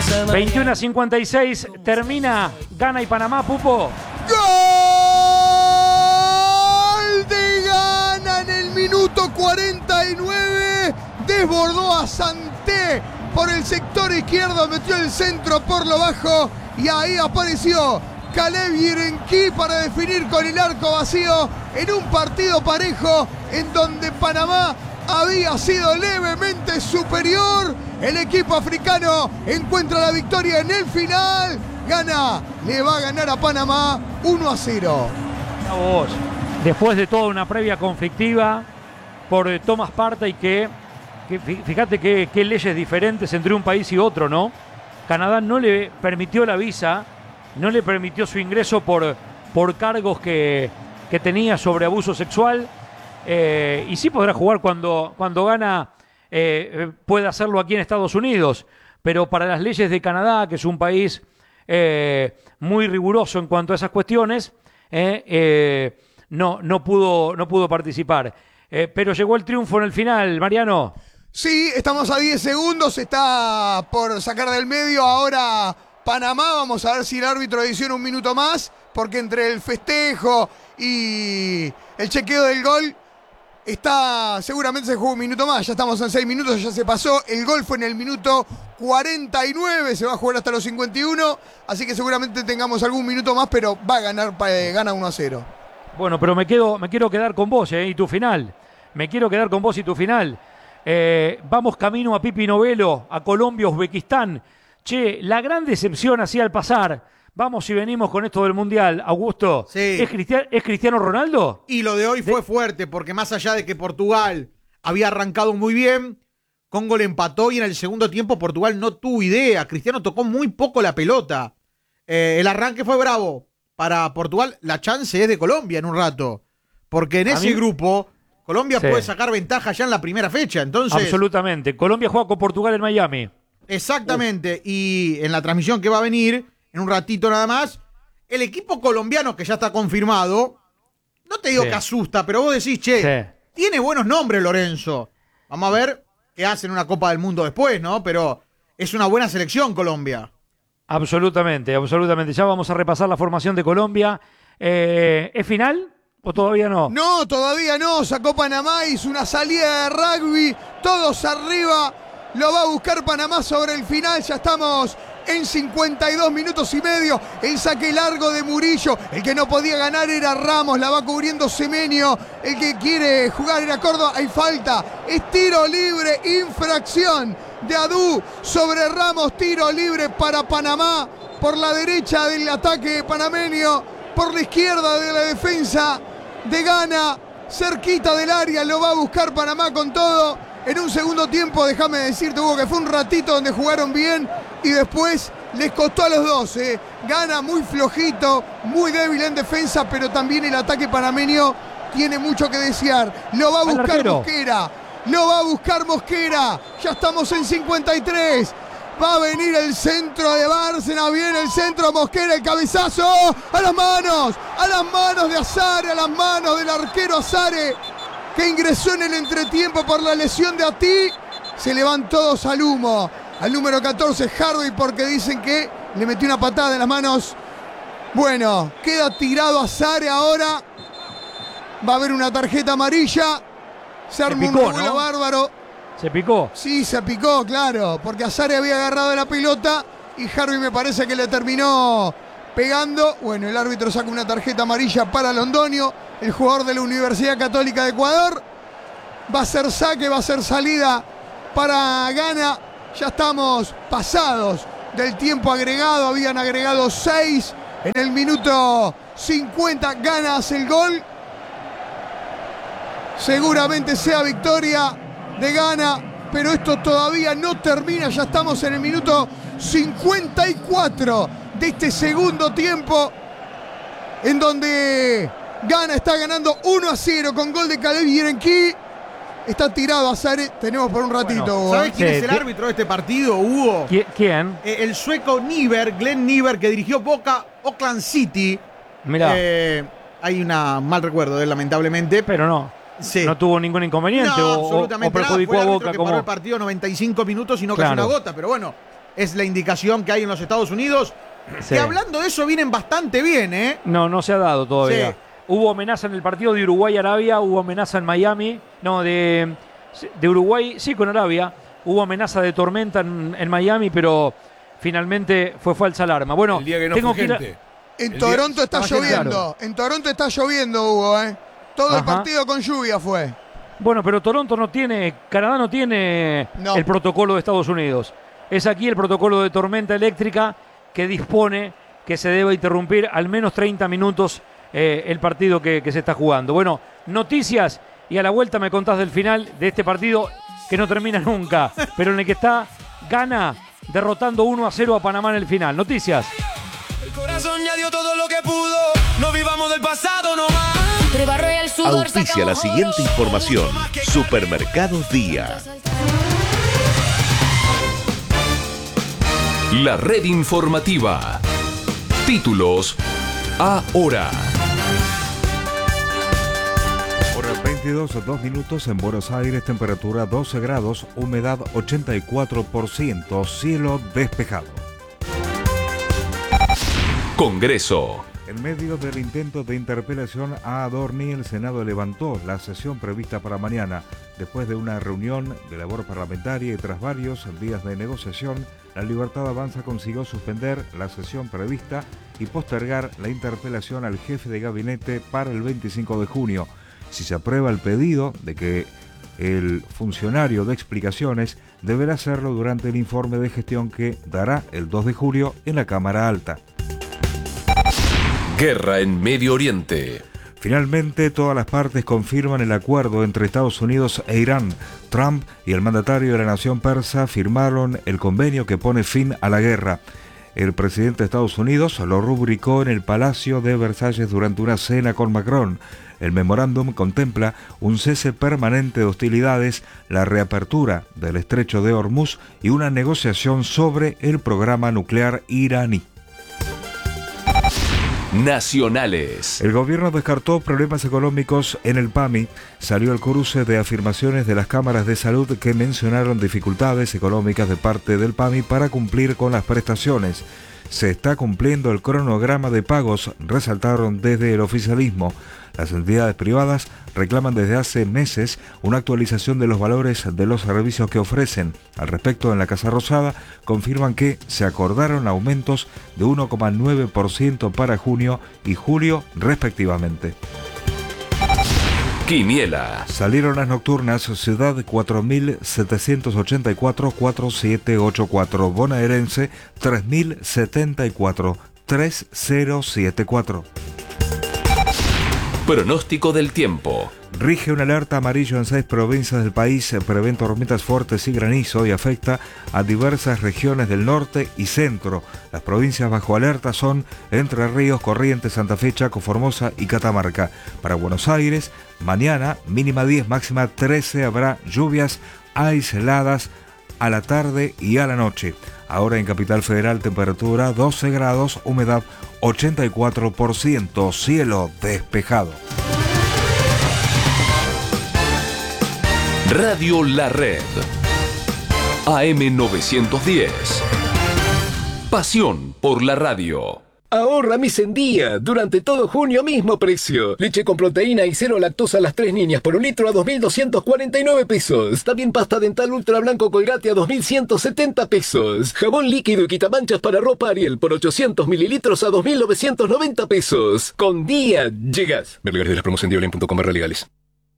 21:56, termina Ghana y Panamá, Pupo. ¡Gol de Ghana en el minuto 49! Desbordó a Santé por el sector izquierdo, metió el centro por lo bajo y ahí apareció Caleb Yerenki para definir con el arco vacío en un partido parejo en donde Panamá había sido levemente superior. El equipo africano encuentra la victoria en el final. Ghana le va a ganar a Panamá 1-0. Después de toda una previa conflictiva por Thomas Partey, que fíjate qué leyes diferentes entre un país y otro, ¿no? Canadá no le permitió la visa, no le permitió su ingreso por cargos que tenía sobre abuso sexual. Y sí podrá jugar cuando Ghana pueda hacerlo aquí en Estados Unidos, pero para las leyes de Canadá, que es un país muy riguroso en cuanto a esas cuestiones, no pudo participar. Pero llegó el triunfo en el final, Mariano. Sí, estamos a 10 segundos, está por sacar del medio ahora Panamá. Vamos a ver si el árbitro adiciona un minuto más, porque entre el festejo y el chequeo del gol seguramente se jugó un minuto más. Ya estamos en 6 minutos, ya se pasó. El gol fue en el minuto 49, se va a jugar hasta los 51, así que seguramente tengamos algún minuto más, pero va a ganar, gana 1-0. Bueno, pero me quiero quedar con vos y tu final. Me quiero quedar con vos y tu final. Vamos camino a Pipi Novelo, a Colombia, Uzbekistán. Che, la gran decepción así al pasar. Vamos y venimos con esto del Mundial. Augusto, sí. ¿Es Cristiano Ronaldo? Y lo de hoy fue fuerte, porque más allá de que Portugal había arrancado muy bien, Congo le empató y en el segundo tiempo Portugal no tuvo idea. Cristiano tocó muy poco la pelota. El arranque fue bravo para Portugal. La chance es de Colombia en un rato, porque en ese grupo Colombia puede sacar ventaja ya en la primera fecha. Entonces, absolutamente. Colombia juega con Portugal en Miami. Exactamente. Y en la transmisión que va a venir, en un ratito nada más, el equipo colombiano que ya está confirmado, no te digo que asusta, pero vos decís, tiene buenos nombres Lorenzo. Vamos a ver qué hacen una Copa del Mundo después, ¿no? Pero es una buena selección Colombia. Absolutamente. Ya vamos a repasar la formación de Colombia. ¿Es final o todavía no? No, todavía no. Sacó Panamá, hizo una salida de rugby. Todos arriba. Lo va a buscar Panamá sobre el final. Ya estamos en 52 minutos y medio. El saque largo de Murillo. El que no podía ganar era Ramos. La va cubriendo Semenyo. El que quiere jugar era Córdoba. Hay falta. Es tiro libre. Infracción de Adu sobre Ramos. Tiro libre para Panamá. Por la derecha del ataque panameño. Por la izquierda de la defensa de Ghana. Cerquita del área. Lo va a buscar Panamá con todo. En un segundo tiempo, déjame decirte, Hugo, que fue un ratito donde jugaron bien y después les costó a los dos. Ghana muy flojito, muy débil en defensa, pero también el ataque panameño tiene mucho que desear. Lo va a buscar Mosquera. Ya estamos en 53. Va a venir el centro de Bárcena, viene el centro, Mosquera, el cabezazo. A las manos de Azare, a las manos del arquero Azare, que ingresó en el entretiempo por la lesión de Ati. Se le van todos al humo. Al número 14, Harvey, porque dicen que le metió una patada en las manos. Bueno, queda tirado Azare ahora. Va a haber una tarjeta amarilla. Se armó un revuelo bárbaro. ¿Se picó? Sí, se picó, claro, porque Azare había agarrado la pelota y Harvey me parece que le terminó pegando. Bueno, el árbitro saca una tarjeta amarilla para Londoño, el jugador de la Universidad Católica de Ecuador. Va a ser saque, va a ser salida para Ghana. Ya estamos pasados del tiempo agregado, habían agregado 6 en el minuto 50. Ghana hace el gol. Seguramente sea victoria de Ghana, pero esto todavía no termina. Ya estamos en el minuto 54 de este segundo tiempo, en donde Ghana está ganando 1-0 con gol de Caleb Yerenki. Está tirado Azare. Tenemos por un ratito, Hugo. ¿Sabés quién es el árbitro de este partido, Hugo? ¿Quién? El sueco Glenn Niver, que dirigió Boca Auckland City. Mirá. Hay un mal recuerdo de él, lamentablemente. Pero no. Sí. No tuvo ningún inconveniente o perjudicó a Boca. Que paró el partido 95 minutos y no cayó una gota. Pero bueno, es la indicación que hay en los Estados Unidos. Sí. Que hablando de eso vienen bastante bien, ¿eh? No se ha dado todavía. Sí. Hubo amenaza en el partido de Uruguay-Arabia, hubo amenaza en Miami, de Uruguay, sí, con Arabia. Hubo amenaza de tormenta en Miami, pero finalmente fue falsa alarma. Bueno, El día que no tengo fue que ir gente. En Toronto está lloviendo. Claro. En Toronto está lloviendo, Hugo, ¿eh? Todo el Ajá. partido con lluvia fue. Bueno, pero Canadá no tiene el protocolo de Estados Unidos. Es aquí el protocolo de tormenta eléctrica que dispone que se debe interrumpir al menos 30 minutos el partido que se está jugando. Bueno, noticias y a la vuelta me contás del final de este partido que no termina nunca, pero en el que está Ghana derrotando 1-0 a Panamá en el final. Noticias. El corazón ya dio todo lo que pudo, no vivamos del pasado nomás. Auspicia la siguiente información. Supermercados Día. La red informativa. Títulos ahora. Hora 22, 2 minutos en Buenos Aires, temperatura 12 grados, humedad 84%, cielo despejado. Congreso. En medio del intento de interpelación a Adorni, el Senado levantó la sesión prevista para mañana. Después de una reunión de labor parlamentaria y tras varios días de negociación, La Libertad Avanza consiguió suspender la sesión prevista y postergar la interpelación al jefe de gabinete para el 25 de junio. Si se aprueba el pedido de que el funcionario de explicaciones, deberá hacerlo durante el informe de gestión que dará el 2 de julio en la Cámara Alta. Guerra en Medio Oriente. Finalmente, todas las partes confirman el acuerdo entre Estados Unidos e Irán. Trump y el mandatario de la nación persa firmaron el convenio que pone fin a la guerra. El presidente de Estados Unidos lo rubricó en el Palacio de Versalles durante una cena con Macron. El memorándum contempla un cese permanente de hostilidades, la reapertura del estrecho de Hormuz y una negociación sobre el programa nuclear iraní. Nacionales. El gobierno descartó problemas económicos en el PAMI. Salió el cruce de afirmaciones de las cámaras de salud que mencionaron dificultades económicas de parte del PAMI para cumplir con las prestaciones. Se está cumpliendo el cronograma de pagos, resaltaron desde el oficialismo. Las entidades privadas reclaman desde hace meses una actualización de los valores de los servicios que ofrecen. Al respecto, en la Casa Rosada confirman que se acordaron aumentos de 1,9% para junio y julio respectivamente. Quiniela. Salieron las nocturnas Ciudad 4784-4784, Bonaerense 3074-3074. Pronóstico del tiempo. Rige una alerta amarillo en 6 provincias del país, prevén tormentas fuertes y granizo y afecta a diversas regiones del norte y centro. Las provincias bajo alerta son Entre Ríos, Corrientes, Santa Fe, Chaco, Formosa y Catamarca. Para Buenos Aires, mañana mínima 10, máxima 13, habrá lluvias aisladas a la tarde y a la noche. Ahora en Capital Federal, temperatura 12 grados, humedad 84%, cielo despejado. Radio La Red. AM910. Pasión por la radio. Ahorra mis en día. Durante todo junio, mismo precio. Leche con proteína y cero lactosa a las 3 niñas por un litro a 2.249 pesos. También pasta dental ultra blanco Colgate a 2.170 pesos. Jabón líquido y quitamanchas para ropa Ariel por 800 mililitros a 2.990 pesos. Con día llegas. Ver lugares de las promos en diolen.com legales.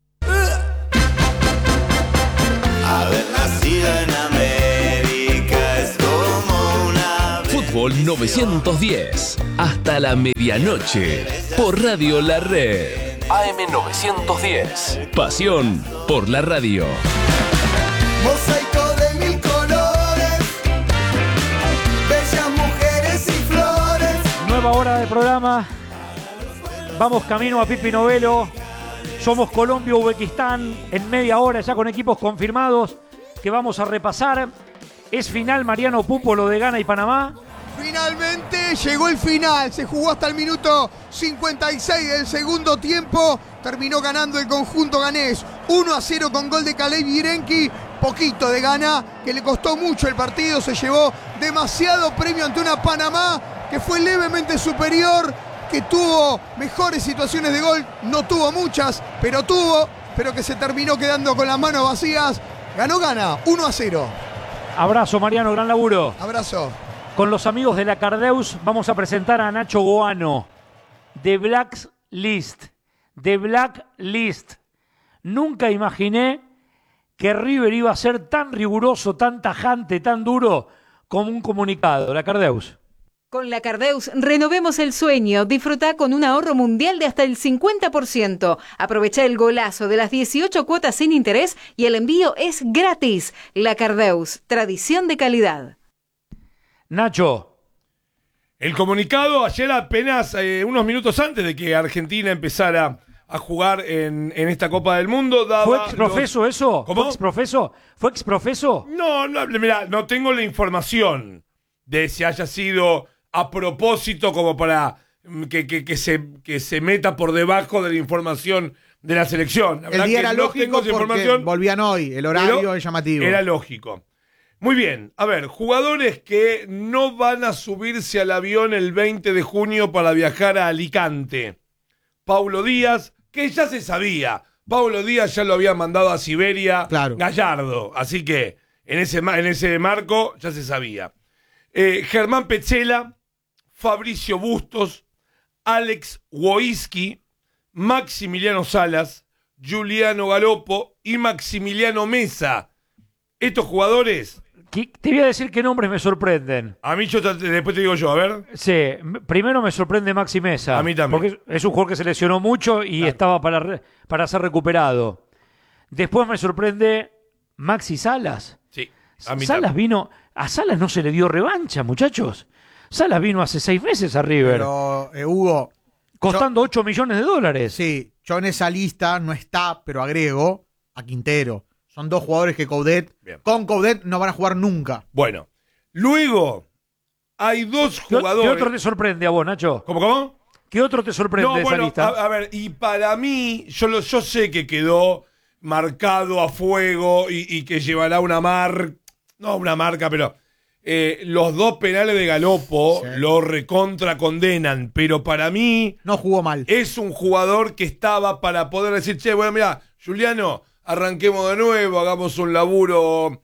Haber nacido en América es como una... Fútbol 910. Hasta la medianoche. Por Radio La Red. AM910. Pasión por la radio. Mosaico de mil colores, bellas mujeres y flores. Nueva hora de programa. Vamos camino a Pipi Novelo. Somos Colombia-Uzbekistán en media hora ya con equipos confirmados que vamos a repasar. Es final Mariano Pupo lo de Ghana y Panamá. Finalmente llegó el final, se jugó hasta el minuto 56 del segundo tiempo, terminó ganando el conjunto ganés 1-0 con gol de Caleb Virenki poquito de gana, que le costó mucho el partido, se llevó demasiado premio ante una Panamá que fue levemente superior, que tuvo mejores situaciones de gol, no tuvo muchas, pero que se terminó quedando con las manos vacías. Gana 1-0. Abrazo, Mariano, gran laburo. Abrazo. Con los amigos de la Cardeus vamos a presentar a Nacho Goano, de Blacklist. Nunca imaginé que River iba a ser tan riguroso, tan tajante, tan duro como un comunicado. La Cardeus. Con la Cardeus renovemos el sueño. Disfruta con un ahorro mundial de hasta el 50%. Aprovecha el golazo de las 18 cuotas sin interés y el envío es gratis. La Cardeus, tradición de calidad. Nacho. El comunicado ayer apenas unos minutos antes de que Argentina empezara a jugar en esta Copa del Mundo. ¿Fue exprofeso eso? ¿Cómo? ¿Fue exprofeso? No, mirá, no tengo la información de si haya sido a propósito como para que se meta por debajo de la información de la selección. La el día era lógico porque volvían hoy, el horario es llamativo. Era lógico. Muy bien, a ver, jugadores que no van a subirse al avión el 20 de junio para viajar a Alicante. Paulo Díaz, que ya se sabía. Paulo Díaz ya lo había mandado a Siberia, claro. Gallardo. Así que en ese marco ya se sabía. Germán Petzela, Fabricio Bustos, Alex Woiski, Maximiliano Salas, Juliano Galopo y Maximiliano Mesa. Estos jugadores... Te voy a decir qué nombres me sorprenden. A mí después te digo yo, a ver. Sí, primero me sorprende Maxi Mesa. A mí también. Porque es un jugador que se lesionó mucho y estaba para ser recuperado. Después me sorprende Maxi Salas. Sí, a mí Salas también. vino... A Salas no se le dio revancha, muchachos. Salas vino hace 6 meses a River. Pero, Hugo... Costando $8 millones. Sí, yo en esa lista no está, pero agrego a Quintero. Son 2 jugadores que con Coudet no van a jugar nunca. Bueno, luego hay 2 jugadores... ¿Qué otro te sorprende a vos, Nacho? ¿Cómo? ¿Qué otro te sorprende de esa lista? A ver, y para mí, yo sé que quedó marcado a fuego y que llevará una marca... No una marca, pero los 2 penales de Galopo lo recontra condenan, pero para mí... No jugó mal. Es un jugador que estaba para poder decir, che, bueno, mira, Juliano, arranquemos de nuevo, hagamos un laburo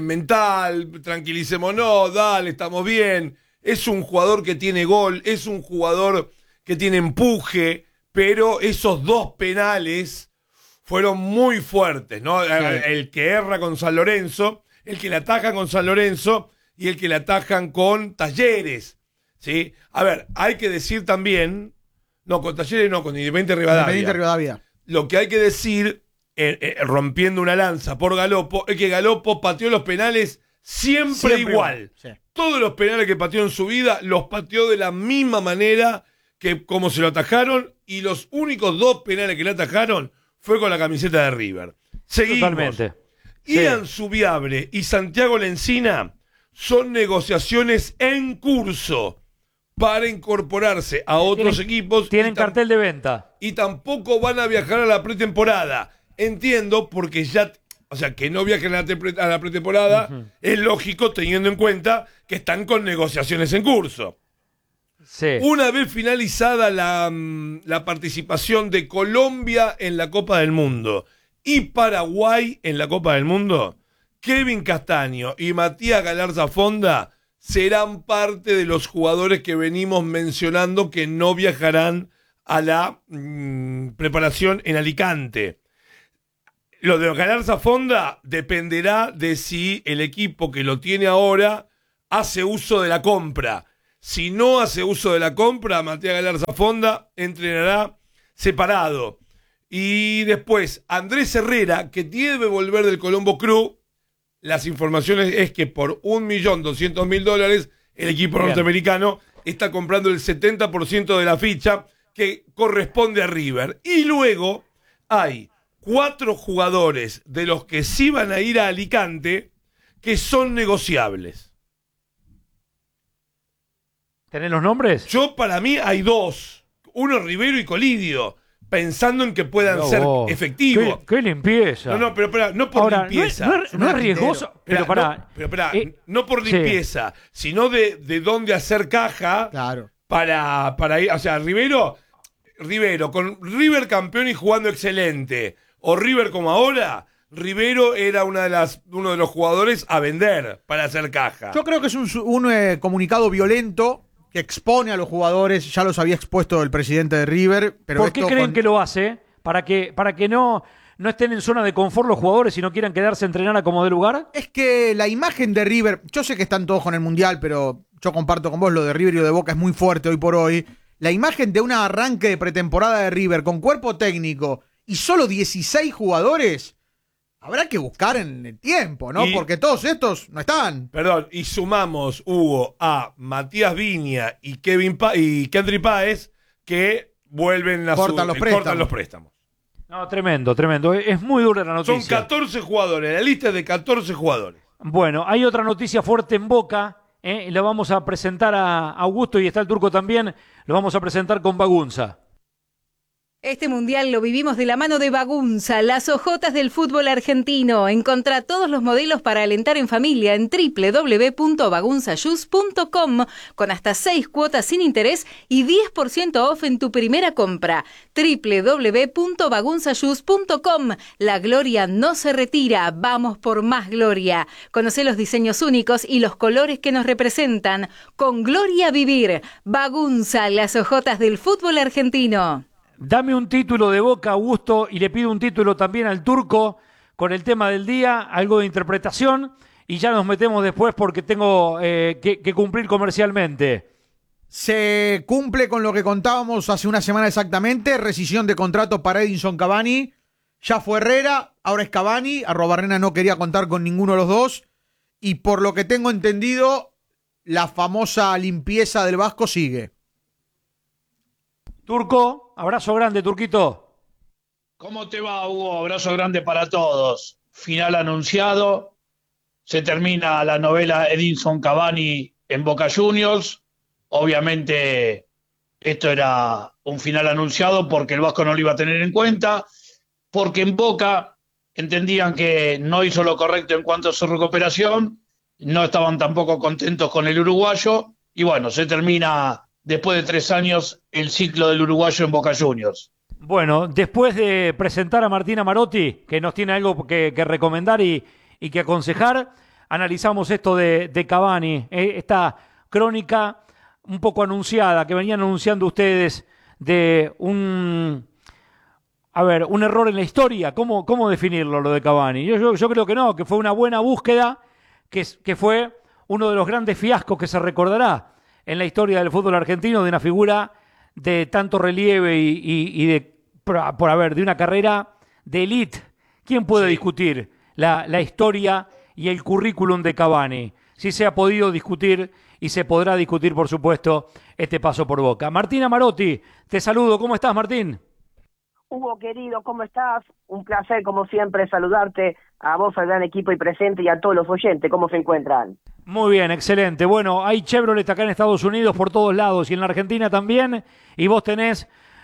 mental, tranquilicémonos, dale, estamos bien. Es un jugador que tiene gol, es un jugador que tiene empuje, pero esos 2 penales fueron muy fuertes, ¿no? Sí. El que erra con San Lorenzo... El que le atajan con San Lorenzo y el que le atajan con Talleres, ¿sí? A ver, hay que decir también, no, con Talleres no, con Independiente Rivadavia. Lo que hay que decir, rompiendo una lanza por Galopo, es que Galopo pateó los penales siempre igual. Sí. Todos los penales que pateó en su vida los pateó de la misma manera que como se lo atajaron, y los únicos 2 penales que le atajaron fue con la camiseta de River. Seguimos. Totalmente. Ian Subiabre y Santiago Lencina son negociaciones en curso para incorporarse a otros equipos. Tienen cartel de venta. Y tampoco van a viajar a la pretemporada. Entiendo, porque ya... O sea, que no viajen a la pretemporada es lógico teniendo en cuenta que están con negociaciones en curso. Sí. Una vez finalizada la participación de Colombia en la Copa del Mundo y Paraguay en la Copa del Mundo, Kevin Castaño y Matías Galarza Fonda serán parte de los jugadores que venimos mencionando que no viajarán a la preparación en Alicante. Lo de Galarza Fonda dependerá de si el equipo que lo tiene ahora hace uso de la compra. Si no hace uso de la compra, Matías Galarza Fonda entrenará separado. Y después, Andrés Herrera, que debe volver del Colombo Crew. Las informaciones es que por $1.200.000 el equipo norteamericano está comprando el 70% de la ficha que corresponde a River. Y luego hay 4 jugadores de los que sí van a ir a Alicante que son negociables. ¿Tenés los nombres? Para mí hay 2. Uno Rivero y Colidio. pensando en que puedan ser efectivos. ¿Qué limpieza? No, pero espera, no por Ahora, limpieza. No es riesgoso. Pero espera, no por limpieza, sino de dónde hacer caja. Claro. Para ir. O sea, Rivero, con River campeón y jugando excelente, o River como ahora, Rivero era uno de los jugadores a vender para hacer caja. Yo creo que es un comunicado violento que expone a los jugadores. Ya los había expuesto el presidente de River. Pero ¿Por qué creen que lo hace? Para que no estén en zona de confort los jugadores y no quieran quedarse a entrenar a como de lugar. Es que la imagen de River, yo sé que están todos con el Mundial, pero yo comparto con vos, lo de River y lo de Boca es muy fuerte hoy por hoy. La imagen de un arranque de pretemporada de River con cuerpo técnico y solo 16 jugadores, habrá que buscar en el tiempo, ¿no? Porque todos estos no están. Perdón, y sumamos, Hugo, a Matías Viña y Kendry Páez, que vuelven a cortan los préstamos. No, tremendo. Es muy dura la noticia. Son 14 jugadores, la lista es de 14 jugadores. Bueno, hay otra noticia fuerte en Boca. Lo vamos a presentar a Augusto y está el Turco también. Lo vamos a presentar con Bagunza. Este mundial lo vivimos de la mano de Bagunza, las hojotas del fútbol argentino. Encontrá todos los modelos para alentar en familia en www.bagunzashoes.com con hasta 6 cuotas sin interés y 10% off en tu primera compra. www.bagunzashoes.com. La gloria no se retira, vamos por más gloria. Conocé los diseños únicos y los colores que nos representan. Con gloria vivir. Bagunza, las hojotas del fútbol argentino. Dame un título de Boca, Augusto, y le pido un título también al Turco con el tema del día, algo de interpretación, y ya nos metemos después porque tengo que cumplir comercialmente. Se cumple con lo que contábamos hace una semana exactamente, rescisión de contrato para Edinson Cavani. Ya fue Herrera, ahora es Cavani. Arrobarrena no quería contar con ninguno de los dos. Y por lo que tengo entendido, la famosa limpieza del Vasco sigue. Turco, abrazo grande, Turquito. ¿Cómo te va, Hugo? Abrazo grande para todos. Final anunciado. Se termina la novela Edinson Cavani en Boca Juniors. Obviamente esto era un final anunciado porque el Vasco no lo iba a tener en cuenta, porque en Boca entendían que no hizo lo correcto en cuanto a su recuperación, no estaban tampoco contentos con el uruguayo y bueno, se termina después de 3 años el ciclo del uruguayo en Boca Juniors. Bueno, después de presentar a Martina Marotti, que nos tiene algo que recomendar y que aconsejar, analizamos esto de Cavani, esta crónica un poco anunciada, que venían anunciando ustedes de un error en la historia. ¿Cómo definirlo, lo de Cavani? Yo creo que no, que fue una buena búsqueda, que fue uno de los grandes fiascos que se recordará en la historia del fútbol argentino, de una figura de tanto relieve y de una carrera de élite. ¿Quién puede discutir la historia y el currículum de Cavani? Sí se ha podido discutir y se podrá discutir, por supuesto, este paso por Boca. Martina Marotti, te saludo. ¿Cómo estás, Martín? Hugo, querido, ¿cómo estás? Un placer, como siempre, saludarte a vos, al gran equipo y presente, y a todos los oyentes. ¿Cómo se encuentran? Muy bien, excelente. Bueno, hay Chevrolet acá en Estados Unidos por todos lados y en la Argentina también, y vos tenés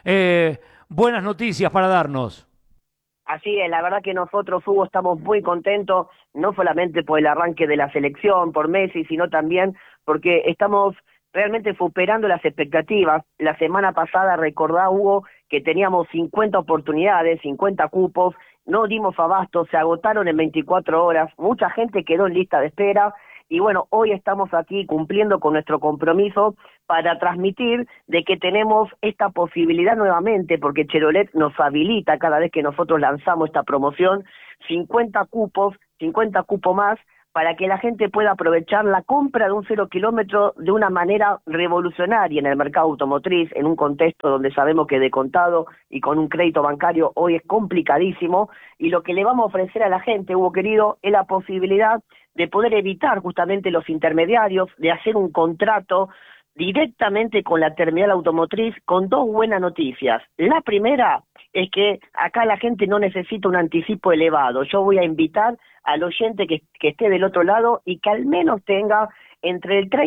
buenas noticias para darnos. Así es, la verdad que nosotros, Hugo, estamos muy contentos, no solamente por el arranque de la selección, por Messi, sino también porque estamos realmente superando las expectativas. La semana pasada, recordá, Hugo, que teníamos 50 oportunidades, 50 cupos, no dimos abasto, se agotaron en 24 horas, mucha gente quedó en lista de espera, y bueno, hoy estamos aquí cumpliendo con nuestro compromiso para transmitir de que tenemos esta posibilidad nuevamente, porque Chevrolet nos habilita cada vez que nosotros lanzamos esta promoción, 50 cupos más, para que la gente pueda aprovechar la compra de un 0 kilómetro de una manera revolucionaria en el mercado automotriz, en un contexto donde sabemos que de contado y con un crédito bancario hoy es complicadísimo, y lo que le vamos a ofrecer a la gente, Hugo querido, es la posibilidad de poder evitar justamente los intermediarios, de hacer un contrato directamente con la terminal automotriz con 2 buenas noticias. La primera es que acá la gente no necesita un anticipo elevado. Yo voy a invitar al oyente que esté del otro lado y que al menos tenga entre el 30